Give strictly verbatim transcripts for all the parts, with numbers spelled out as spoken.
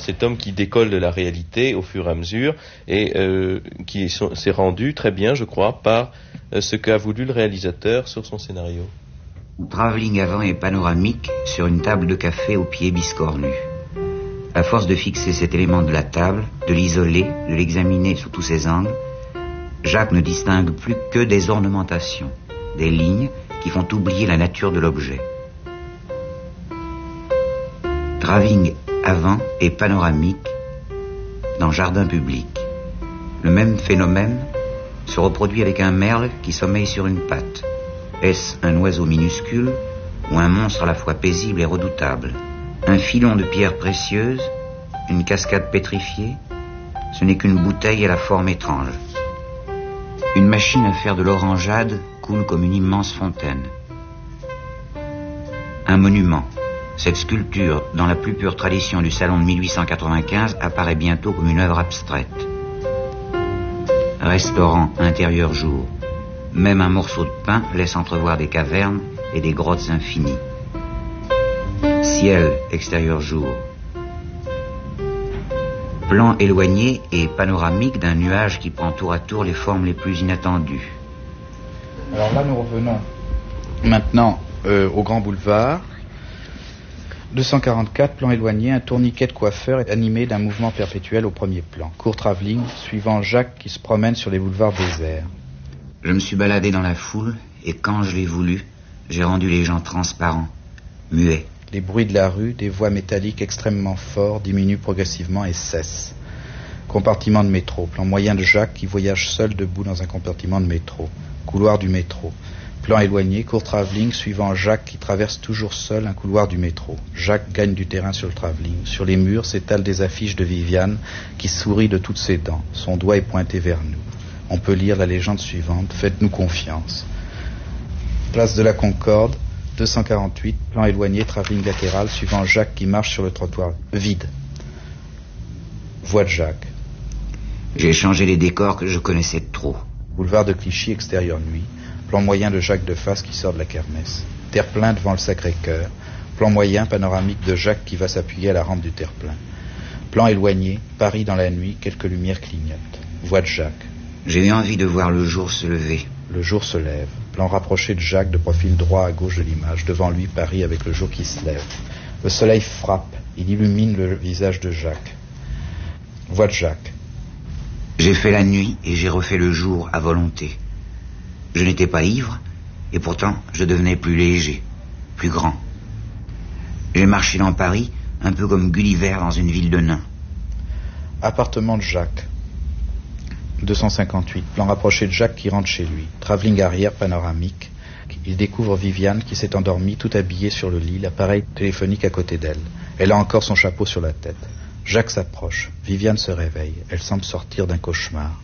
cet homme qui décolle de la réalité au fur et à mesure et euh, qui s'est rendu très bien, je crois, par euh, ce qu'a voulu le réalisateur sur son scénario. Travelling avant et panoramique sur une table de café aux pieds biscornus. À force de fixer cet élément de la table, de l'isoler, de l'examiner sous tous ses angles, Jacques ne distingue plus que des ornementations, des lignes qui font oublier la nature de l'objet. Travelling avant et panoramique dans jardin public. Le même phénomène se reproduit avec un merle qui sommeille sur une patte. Est-ce un oiseau minuscule ou un monstre à la fois paisible et redoutable? Un filon de pierres précieuses, une cascade pétrifiée, ce n'est qu'une bouteille à la forme étrange. Une machine à faire de l'orangeade coule comme une immense fontaine. Un monument. Cette sculpture, dans la plus pure tradition du salon de mille huit cent quatre-vingt-quinze, apparaît bientôt comme une œuvre abstraite. Restaurant, intérieur jour. Même un morceau de pain laisse entrevoir des cavernes et des grottes infinies. Ciel, extérieur jour. Plan éloigné et panoramique d'un nuage qui prend tour à tour les formes les plus inattendues. Alors là, nous revenons maintenant euh, au Grand Boulevard. deux cent quarante-quatre, plan éloigné, un tourniquet de coiffeur est animé d'un mouvement perpétuel au premier plan. Court travelling, suivant Jacques qui se promène sur les boulevards déserts. Je me suis baladé dans la foule et quand je l'ai voulu, j'ai rendu les gens transparents, muets. Les bruits de la rue, des voix métalliques extrêmement forts diminuent progressivement et cessent. Compartiment de métro, plan moyen de Jacques qui voyage seul debout dans un compartiment de métro. Couloir du métro. Plan éloigné, court travelling, suivant Jacques qui traverse toujours seul un couloir du métro. Jacques gagne du terrain sur le travelling. Sur les murs s'étalent des affiches de Viviane qui sourit de toutes ses dents. Son doigt est pointé vers nous. On peut lire la légende suivante, faites-nous confiance. Place de la Concorde, deux cent quarante-huit, plan éloigné, travelling latéral, suivant Jacques qui marche sur le trottoir vide. Voix de Jacques. J'ai changé les décors que je connaissais de trop. Boulevard de Clichy, extérieur nuit. Plan moyen de Jacques de face qui sort de la kermesse. Terre-plein devant le Sacré-Cœur. Plan moyen panoramique de Jacques qui va s'appuyer à la rampe du terre-plein. Plan éloigné, Paris dans la nuit, quelques lumières clignotent. Voix de Jacques. J'ai eu envie de voir le jour se lever. Le jour se lève. Plan rapproché de Jacques, de profil droit à gauche de l'image. Devant lui, Paris avec le jour qui se lève. Le soleil frappe. Il illumine le visage de Jacques. Voix de Jacques. J'ai fait la nuit et j'ai refait le jour à volonté. Je n'étais pas ivre et pourtant je devenais plus léger, plus grand. J'ai marché dans Paris un peu comme Gulliver dans une ville de nains. Appartement de Jacques. deux cent cinquante-huit, plan rapproché de Jacques qui rentre chez lui. Travelling arrière panoramique. Il découvre Viviane qui s'est endormie tout habillée sur le lit, l'appareil téléphonique à côté d'elle. Elle a encore son chapeau sur la tête. Jacques s'approche. Viviane se réveille. Elle semble sortir d'un cauchemar.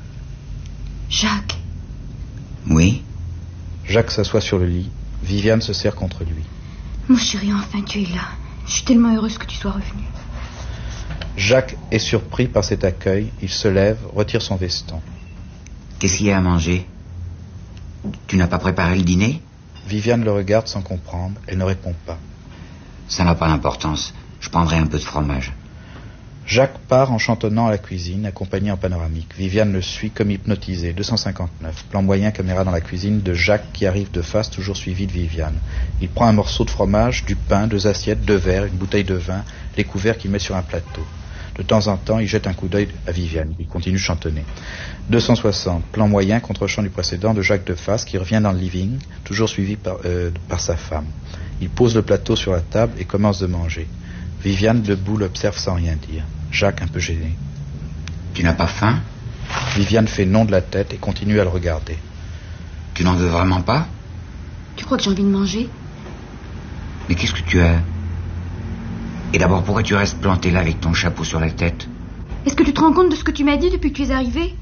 Jacques. Oui. Jacques s'assoit sur le lit. Viviane se serre contre lui. Mon chéri, enfin tu es là. Je suis tellement heureuse que tu sois revenu. Jacques est surpris par cet accueil. Il se lève, retire son veston. Qu'est-ce qu'il y a à manger? Tu n'as pas préparé le dîner? Viviane le regarde sans comprendre. Elle ne répond pas. Ça n'a pas d'importance. Je prendrai un peu de fromage. Jacques part en chantonnant à la cuisine, accompagné en panoramique. Viviane le suit comme hypnotisée. deux cent cinquante-neuf. Plan moyen, caméra dans la cuisine de Jacques qui arrive de face, toujours suivi de Viviane. Il prend un morceau de fromage, du pain, deux assiettes, deux verres, une bouteille de vin, les couverts qu'il met sur un plateau. De temps en temps, il jette un coup d'œil à Viviane. Il continue de chantonner. deux cent soixante. Plan moyen, contre-champ du précédent de Jacques de face qui revient dans le living, toujours suivi par, euh, par sa femme. Il pose le plateau sur la table et commence de manger. Viviane, debout, l'observe sans rien dire. Jacques, un peu gêné. Tu n'as pas faim? Viviane fait non de la tête et continue à le regarder. Tu n'en veux vraiment pas? Tu crois que j'ai envie de manger? Mais qu'est-ce que tu as? Et d'abord, pourquoi tu restes planté là avec ton chapeau sur la tête? Est-ce que tu te rends compte de ce que tu m'as dit depuis que tu es arrivé?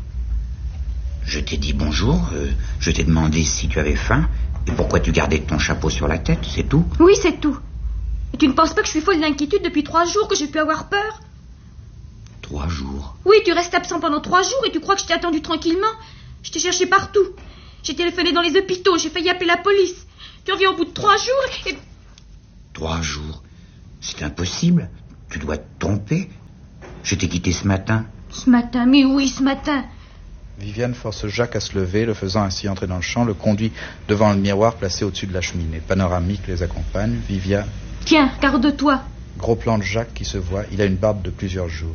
Je t'ai dit bonjour, euh, je t'ai demandé si tu avais faim, et pourquoi tu gardais ton chapeau sur la tête, c'est tout? Oui, c'est tout. Et tu ne penses pas que je suis folle d'inquiétude depuis trois jours, que j'ai pu avoir peur? Trois jours? Oui, tu restes absent pendant trois jours et tu crois que je t'ai attendu tranquillement? Je t'ai cherché partout. J'ai téléphoné dans les hôpitaux, j'ai failli appeler la police. Tu reviens au bout de trois jours et... Trois jours? C'est impossible. Tu dois te tromper. Je t'ai quitté ce matin. Ce matin, mais oui, ce matin. Viviane force Jacques à se lever, le faisant ainsi entrer dans le champ, le conduit devant le miroir placé au-dessus de la cheminée. Panoramique les accompagne. Viviane... Tiens, garde-toi. Gros plan de Jacques qui se voit. Il a une barbe de plusieurs jours.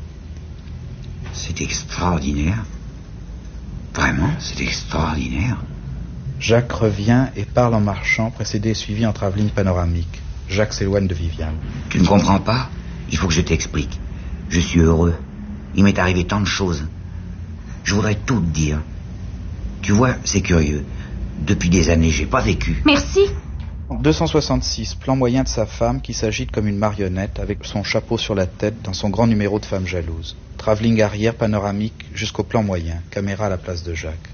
C'est extraordinaire. Vraiment, c'est extraordinaire. Jacques revient et parle en marchant, précédé et suivi en travelling panoramique. Jacques s'éloigne de Viviane. Tu ne comprends pas? Il faut que je t'explique. Je suis heureux. Il m'est arrivé tant de choses. Je voudrais tout te dire. Tu vois, c'est curieux. Depuis des années, j'ai pas vécu. Merci. deux cent soixante-six, plan moyen de sa femme qui s'agite comme une marionnette avec son chapeau sur la tête dans son grand numéro de femme jalouse. Travelling arrière panoramique jusqu'au plan moyen. Caméra à la place de Jacques.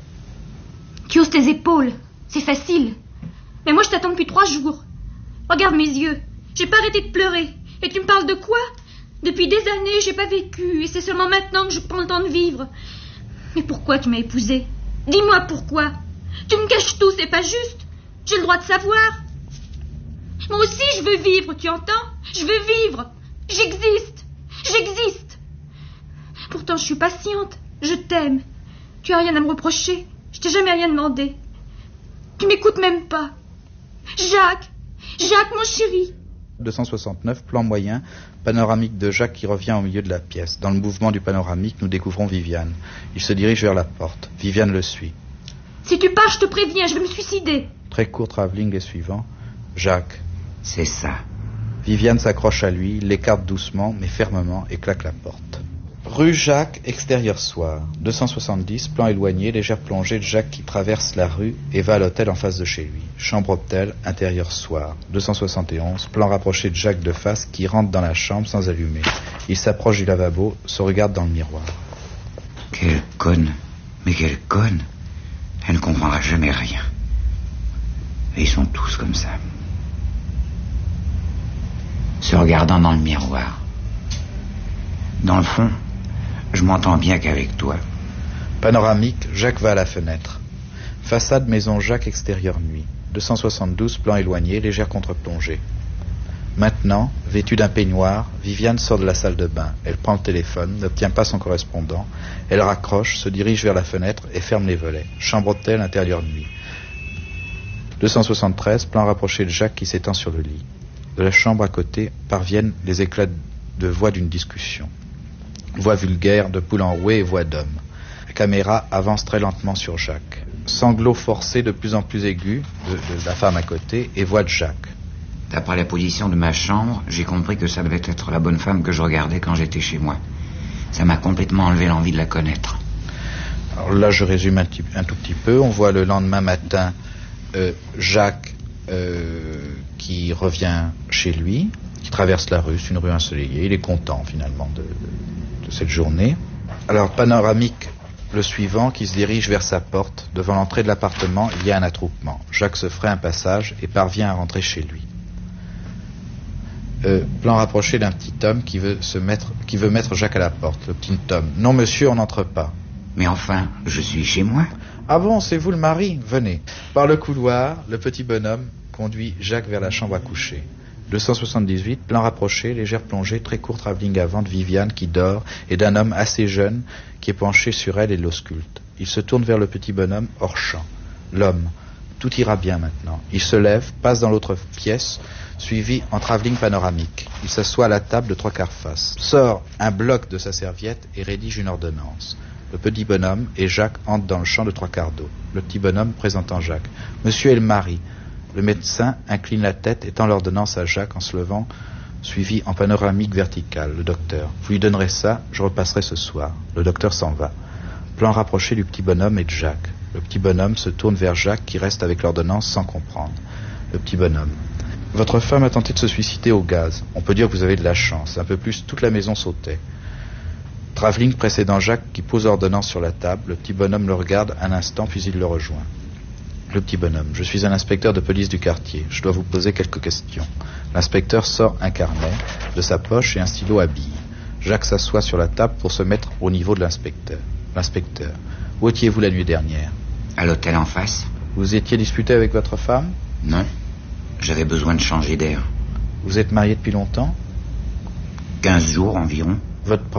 Tu hausses tes épaules. C'est facile. Mais moi, je t'attends depuis trois jours. Regarde mes yeux. J'ai pas arrêté de pleurer. Et tu me parles de quoi? Depuis des années, j'ai pas vécu. Et c'est seulement maintenant que je prends le temps de vivre. Mais pourquoi tu m'as épousée? Dis-moi pourquoi. Tu me caches tout, c'est pas juste. J'ai le droit de savoir. Moi aussi, je veux vivre, tu entends? Je veux vivre. J'existe. J'existe. Pourtant, je suis patiente. Je t'aime. Tu as rien à me reprocher. Je t'ai jamais rien demandé. Tu m'écoutes même pas. Jacques. Jacques, mon chéri. deux cent soixante-neuf, plan moyen, panoramique de Jacques qui revient au milieu de la pièce. Dans le mouvement du panoramique, nous découvrons Viviane. Il se dirige vers la porte. Viviane le suit. Si tu pars, je te préviens, je vais me suicider. Très court travelling et suivant. Jacques. C'est ça. Viviane s'accroche à lui, l'écarte doucement mais fermement et claque la porte. Rue Jacques, extérieur soir. deux cent soixante-dix, plan éloigné, légère plongée de Jacques qui traverse la rue et va à l'hôtel en face de chez lui. Chambre hôtel, intérieur soir. deux cent soixante et onze, plan rapproché de Jacques de face qui rentre dans la chambre sans allumer. Il s'approche du lavabo, se regarde dans le miroir. Quelle conne. Mais quelle conne. Elle ne comprendra jamais rien. Et ils sont tous comme ça. Se regardant dans le miroir. Dans le fond, je m'entends bien qu'avec toi. Panoramique, Jacques va à la fenêtre. Façade maison Jacques, extérieur nuit. deux cent soixante-douze, plan éloigné, légère contre-plongée. Maintenant, vêtue d'un peignoir, Viviane sort de la salle de bain. Elle prend le téléphone, n'obtient pas son correspondant. Elle raccroche, se dirige vers la fenêtre et ferme les volets. Chambre hôtel, intérieur nuit. deux cent soixante-treize, plan rapproché de Jacques qui s'étend sur le lit. De la chambre à côté parviennent les éclats de voix d'une discussion. Voix vulgaire de poule enrouée et voix d'homme. La caméra avance très lentement sur Jacques. Sanglots forcés de plus en plus aigus de, de la femme à côté et voix de Jacques. D'après la position de ma chambre, j'ai compris que ça devait être la bonne femme que je regardais quand j'étais chez moi. Ça m'a complètement enlevé l'envie de la connaître. Alors là, je résume un, petit, un tout petit peu. On voit le lendemain matin euh, Jacques euh, qui revient chez lui, qui traverse la rue, c'est une rue ensoleillée. Il est content finalement de, de, de cette journée. Alors, panoramique, le suivant qui se dirige vers sa porte. Devant l'entrée de l'appartement, il y a un attroupement. Jacques se fraye un passage et parvient à rentrer chez lui. Euh, plan rapproché d'un petit homme qui veut se mettre, qui veut mettre Jacques à la porte. Le petit homme. Non, monsieur, on n'entre pas. Mais enfin, je suis chez moi. Ah bon, c'est vous le mari? Venez. Par le couloir, le petit bonhomme conduit Jacques vers la chambre à coucher. deux cent soixante-dix-huit, plan rapproché, légère plongée, très court travelling avant de Viviane qui dort et d'un homme assez jeune qui est penché sur elle et l'ausculte. Il se tourne vers le petit bonhomme hors champ. L'homme. Tout ira bien maintenant. Il se lève, passe dans l'autre pièce, suivi en travelling panoramique. Il s'assoit à la table de trois quarts face, sort un bloc de sa serviette et rédige une ordonnance. Le petit bonhomme et Jacques entrent dans le champ de trois quarts d'eau. Le petit bonhomme présentant Jacques. Monsieur est le mari. Le médecin incline la tête et tend l'ordonnance à Jacques en se levant, suivi en panoramique verticale. Le docteur. Vous lui donnerez ça, je repasserai ce soir. Le docteur s'en va. Plan rapproché du petit bonhomme et de Jacques. Le petit bonhomme se tourne vers Jacques qui reste avec l'ordonnance sans comprendre. Le petit bonhomme. Votre femme a tenté de se suicider au gaz. On peut dire que vous avez de la chance. Un peu plus, toute la maison sautait. Travelling précédant Jacques qui pose l'ordonnance sur la table. Le petit bonhomme le regarde un instant puis il le rejoint. Le petit bonhomme. Je suis un inspecteur de police du quartier. Je dois vous poser quelques questions. L'inspecteur sort un carnet de sa poche et un stylo à billes. Jacques s'assoit sur la table pour se mettre au niveau de l'inspecteur. L'inspecteur. Où étiez-vous la nuit dernière? À l'hôtel en face. Vous étiez disputé avec votre femme? Non. J'avais besoin de changer d'air. Vous êtes marié depuis longtemps? Quinze jours environ. Votre